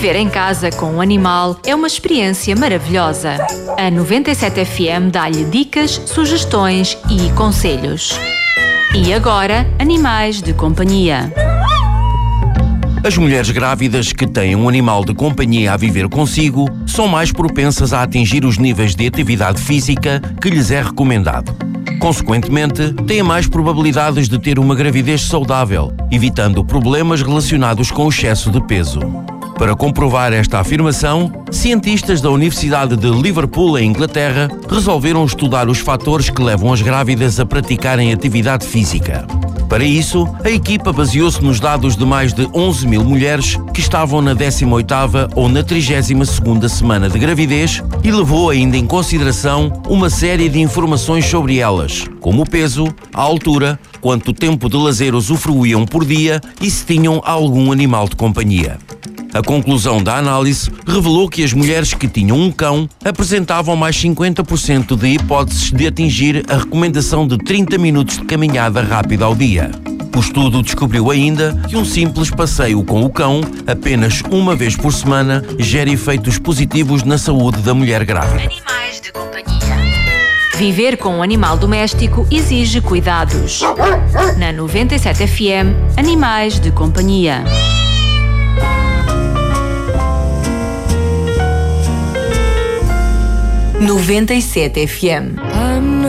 Viver em casa com um animal é uma experiência maravilhosa. A 97 FM dá-lhe dicas, sugestões e conselhos. E agora, animais de companhia. As mulheres grávidas que têm um animal de companhia a viver consigo são mais propensas a atingir os níveis de atividade física que lhes é recomendado. Consequentemente, têm mais probabilidades de ter uma gravidez saudável, evitando problemas relacionados com o excesso de peso. Para comprovar esta afirmação, cientistas da Universidade de Liverpool, em Inglaterra, resolveram estudar os fatores que levam as grávidas a praticarem atividade física. Para isso, a equipa baseou-se nos dados de mais de 11 mil mulheres que estavam na 18ª ou na 32ª semana de gravidez e levou ainda em consideração uma série de informações sobre elas, como o peso, a altura, quanto tempo de lazer usufruíam por dia e se tinham algum animal de companhia. A conclusão da análise revelou que as mulheres que tinham um cão apresentavam mais 50% de hipóteses de atingir a recomendação de 30 minutos de caminhada rápida ao dia. O estudo descobriu ainda que um simples passeio com o cão, apenas uma vez por semana, gera efeitos positivos na saúde da mulher grávida. Animais de companhia. Viver com um animal doméstico exige cuidados. Na 97 FM, Animais de Companhia. FM.